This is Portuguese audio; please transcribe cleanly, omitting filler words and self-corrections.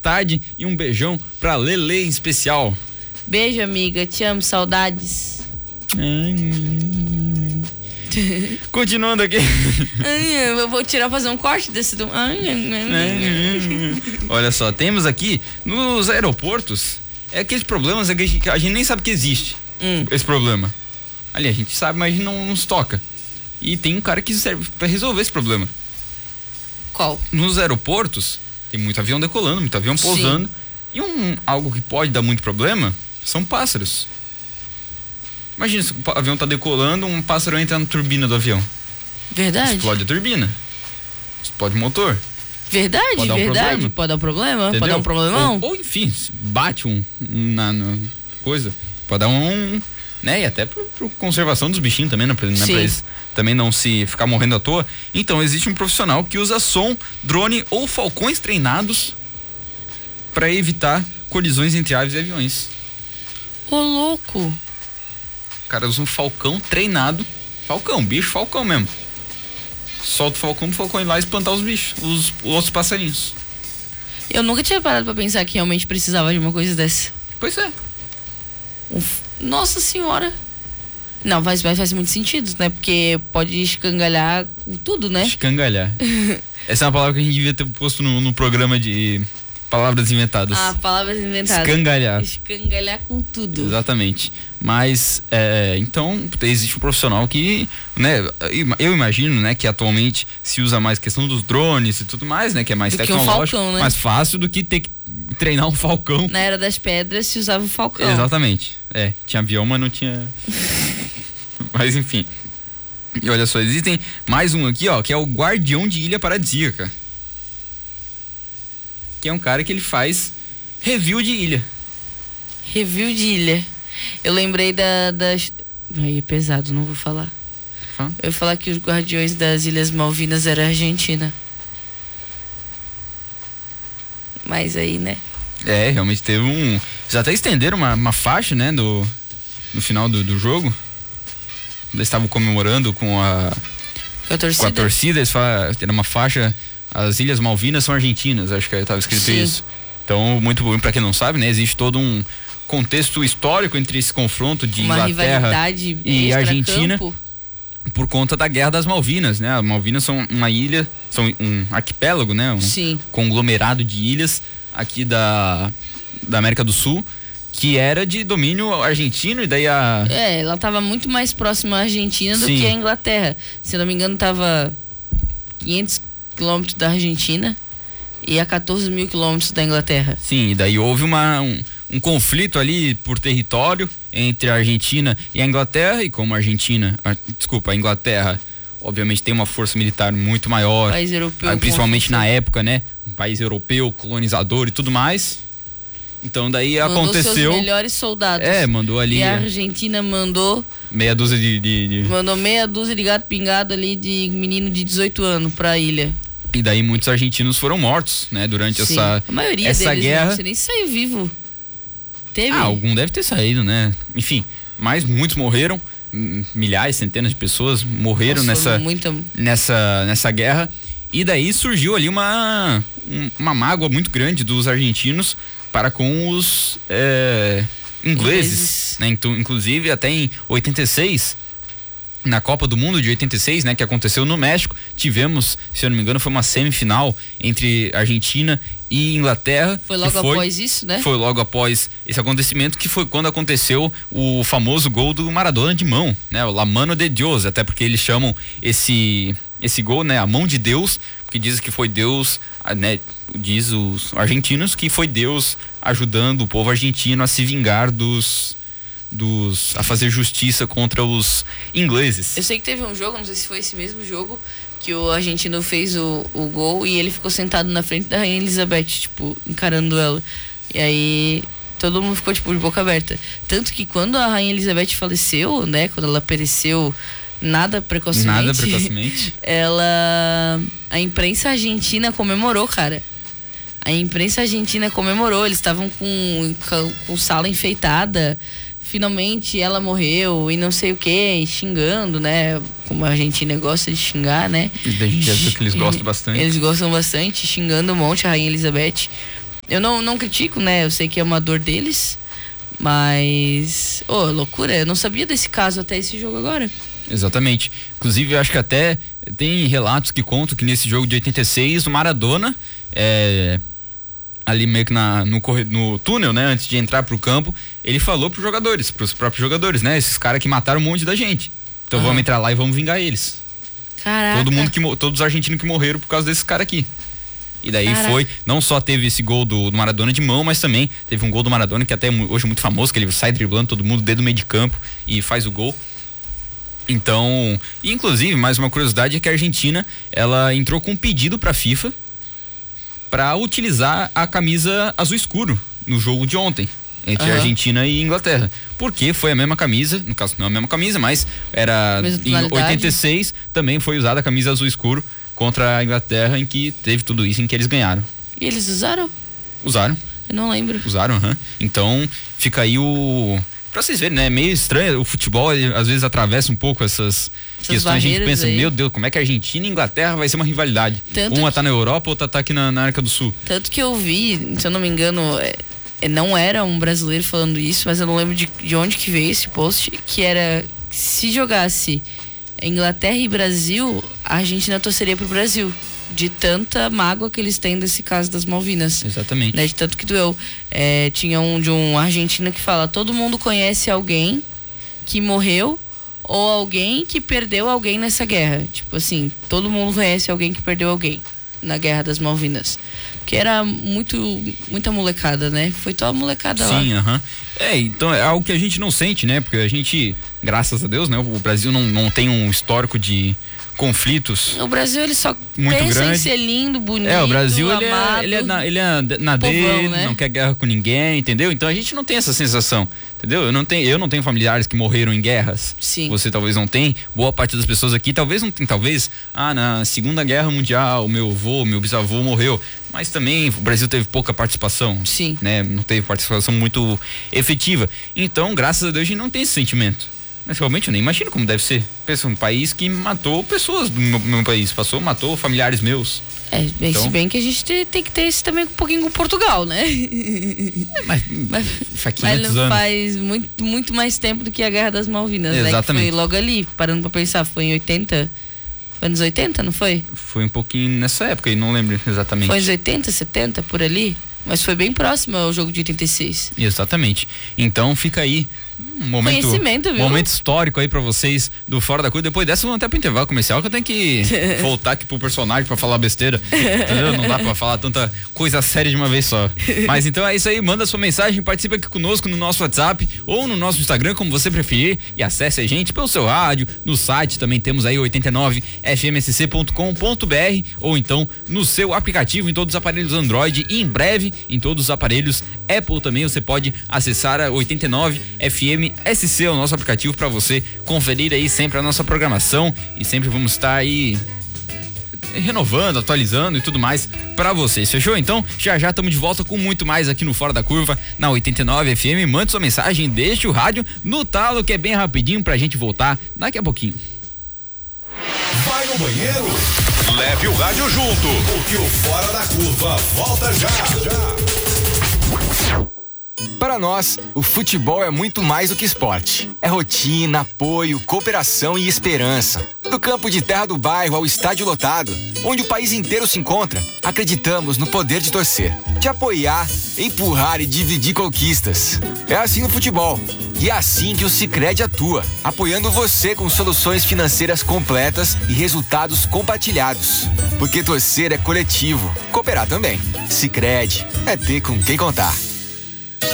tarde e um beijão pra Lele em especial. Beijo, amiga. Te amo, saudades. Continuando aqui. Eu vou fazer um corte desse do... Olha só, temos aqui nos aeroportos aqueles problemas que a gente nem sabe que existe. Esse problema. Ali a gente sabe, mas não nos toca. E tem um cara que serve pra resolver esse problema. Qual? Nos aeroportos tem muito avião decolando, muito avião pousando. Sim. E algo que pode dar muito problema são pássaros. Imagina se o avião tá decolando, um pássaro entra na turbina do avião. Verdade. Explode a turbina. Explode o motor. Verdade, pode verdade. Pode dar um problema. Entendeu? Pode dar um problemão. Ou enfim, bate na coisa. Pode dar né? E até pro conservação dos bichinhos também, né? Pra eles também não se ficar morrendo à toa. Então, existe um profissional que usa som, drone ou falcões treinados para evitar colisões entre aves e aviões. Ô, louco! O cara usa um falcão treinado. Bicho falcão mesmo. Solta o falcão pro falcão ir lá espantar os bichos, os outros passarinhos. Eu nunca tinha parado pra pensar que realmente precisava de uma coisa dessa. Pois é. Nossa senhora. Não, faz muito sentido, né? Porque pode escangalhar tudo, né? Escangalhar. Essa é uma palavra que a gente devia ter posto no programa de palavras inventadas. Palavras inventadas. Escangalhar. Escangalhar com tudo. Exatamente. Mas, então, existe um profissional que, né, eu imagino, né, que atualmente se usa mais questão dos drones e tudo mais, né, que é mais tecnológico, falcão, né? Mais fácil do que ter que treinar um falcão. Na Era das Pedras se usava o falcão. Exatamente. Tinha avião, mas não tinha... Mas, enfim. E olha só, existem mais um aqui, ó, que é o Guardião de Ilha Paradisíaca. Que é um cara que ele faz review de ilha. Review de ilha. Eu lembrei das... Aí é pesado, não vou falar. Eu ia falar que os Guardiões das Ilhas Malvinas era Argentina. Mas aí, né? Realmente teve Eles até estenderam uma faixa, né, no final do jogo. Eles estavam comemorando com a torcida. Eles falaram, era uma faixa... As Ilhas Malvinas são argentinas, acho que estava escrito Sim. isso. Então, muito bom, para quem não sabe, né, existe todo um contexto histórico entre esse confronto de Inglaterra e Argentina por conta da Guerra das Malvinas, né? As Malvinas são uma ilha, são um arquipélago, né? Conglomerado de ilhas aqui da América do Sul, que era de domínio argentino, e daí ela estava muito mais próxima à Argentina do que a Inglaterra. Se eu não me engano, estava 500 quilômetros da Argentina e a 14 mil quilômetros da Inglaterra. Sim, e daí houve um conflito ali por território entre a Argentina e a Inglaterra, e como a Inglaterra obviamente tem uma força militar muito maior, país europeu, principalmente na época, né? Um país europeu, colonizador e tudo mais. Então daí mandou aconteceu... seus melhores soldados. Mandou ali... E a Argentina mandou... Meia dúzia Mandou meia dúzia de gato pingado ali de menino de 18 anos pra ilha. E daí muitos argentinos foram mortos, né? Durante a maioria essa deles, guerra. Não, você nem saiu vivo. Teve? Algum deve ter saído, né? Enfim, mas muitos morreram. Milhares, centenas de pessoas morreram nessa guerra. E daí surgiu ali uma mágoa muito grande dos argentinos para com os ingleses, né? Então, inclusive até em 86, na Copa do Mundo de 86, né, que aconteceu no México, tivemos, se eu não me engano, foi uma semifinal entre Argentina e Inglaterra. Foi logo após isso, né? Foi logo após esse acontecimento, que foi quando aconteceu o famoso gol do Maradona de mão, né? O La Mano de Dios, até porque eles chamam esse gol, né, a mão de Deus, porque dizem que foi Deus, né, diz os argentinos que foi Deus ajudando o povo argentino a se vingar a fazer justiça contra os ingleses. Eu sei que teve um jogo, não sei se foi esse mesmo jogo, que o argentino fez o gol e ele ficou sentado na frente da Rainha Elizabeth, tipo, encarando ela. E aí todo mundo ficou, tipo, de boca aberta. Tanto que quando a Rainha Elizabeth faleceu, né, quando ela pereceu nada precocemente, a imprensa argentina comemorou, cara. A imprensa argentina comemorou, eles estavam com sala enfeitada. Finalmente ela morreu e não sei o que, xingando, né? Como a Argentina gosta de xingar, né? E daí já viu que eles gostam bastante. Eles gostam bastante, xingando um monte a Rainha Elizabeth. Eu não critico, né? Eu sei que é uma dor deles, mas... loucura, eu não sabia desse caso até esse jogo agora. Exatamente. Inclusive, eu acho que até tem relatos que contam que nesse jogo de 86, o Maradona, ali meio que no túnel, né, antes de entrar pro campo, ele falou pros próprios jogadores, né, esses caras que mataram um monte da gente. Então vamos entrar lá e vamos vingar eles. Caraca. Todos os argentinos que morreram por causa desses caras aqui. E daí não só teve esse gol do Maradona de mão, mas também teve um gol do Maradona que até hoje é muito famoso, que ele sai driblando todo mundo desde o meio de campo e faz o gol. Então, inclusive, mais uma curiosidade é que a Argentina, ela entrou com um pedido pra FIFA para utilizar a camisa azul escuro no jogo de ontem, entre Argentina e Inglaterra. Porque foi a mesma camisa, no caso não é a mesma camisa, mas era em 86 também foi usada a camisa azul escuro contra a Inglaterra, em que teve tudo isso, em que eles ganharam. E eles usaram? Usaram. Eu não lembro. Usaram, Então, fica aí pra vocês verem, né? É meio estranho. O futebol, ele, às vezes, atravessa um pouco essas questões. A gente pensa, meu Deus, como é que a Argentina e a Inglaterra vai ser uma rivalidade? Uma tá na Europa, outra tá aqui na América do Sul. Tanto que eu vi, se eu não me engano, não era um brasileiro falando isso, mas eu não lembro de onde que veio esse post, que era, se jogasse Inglaterra e Brasil, a Argentina torceria pro Brasil. De tanta mágoa que eles têm desse caso das Malvinas. Exatamente. Né? De tanto que doeu. Tinha de um argentino que fala: todo mundo conhece alguém que morreu ou alguém que perdeu alguém nessa guerra. Tipo assim, todo mundo conhece alguém que perdeu alguém na Guerra das Malvinas. Porque era muita molecada, né? Foi toda a molecada lá. Sim, então é algo que a gente não sente, né? Porque a gente, graças a Deus, né? O Brasil não tem um histórico de conflitos. O Brasil, ele só muito pensa grande. Em ser lindo, bonito, o Brasil, amado, ele é na dele, povão, né? não quer guerra com ninguém, entendeu? Então a gente não tem essa sensação, entendeu? Eu não tenho familiares que morreram em guerras. Sim. Você talvez não tenha, boa parte das pessoas aqui talvez não tem, na Segunda Guerra Mundial, meu bisavô morreu, mas também o Brasil teve pouca participação. Sim. Né? Não teve participação muito efetiva. Então, graças a Deus, a gente não tem esse sentimento. Mas realmente eu nem imagino como deve ser. Pensa, um país que matou pessoas do meu país. Matou familiares meus. Se bem que a gente tem que ter isso também um pouquinho com Portugal, né? Mas faz muito mais tempo do que a Guerra das Malvinas, exatamente. né? Que foi logo ali, parando pra pensar, foi em 80. Foi nos 80, não foi? Foi um pouquinho nessa época, e não lembro exatamente. Foi nos 80, 70, por ali? Mas foi bem próximo ao jogo de 86. Exatamente. Então fica aí um momento histórico aí pra vocês do Fora da Curva. Depois dessa vamos até pro intervalo comercial, que eu tenho que voltar aqui pro personagem pra falar besteira. Entendeu? Não dá pra falar tanta coisa séria de uma vez só. Mas então é isso aí, manda sua mensagem, participa aqui conosco no nosso WhatsApp ou no nosso Instagram, como você preferir, e acesse a gente pelo seu rádio, no site também temos aí 89fmsc.com.br ou então no seu aplicativo em todos os aparelhos Android e em breve em todos os aparelhos Apple também você pode acessar a 89FM SC, o nosso aplicativo, para você conferir aí sempre a nossa programação, e sempre vamos estar aí renovando, atualizando e tudo mais para vocês, fechou? Então já estamos de volta com muito mais aqui no Fora da Curva na 89 FM. Mande sua mensagem, deixe o rádio no talo, que é bem rapidinho pra gente voltar daqui a pouquinho. Vai no banheiro? Leve o rádio junto, porque o Fora da Curva volta já. Para nós, o futebol é muito mais do que esporte. É rotina, apoio, cooperação e esperança. Do campo de terra do bairro ao estádio lotado, onde o país inteiro se encontra, acreditamos no poder de torcer, de apoiar, empurrar e dividir conquistas. É assim no futebol. E é assim que o Sicredi atua, apoiando você com soluções financeiras completas e resultados compartilhados. Porque torcer é coletivo, cooperar também. Sicredi é ter com quem contar.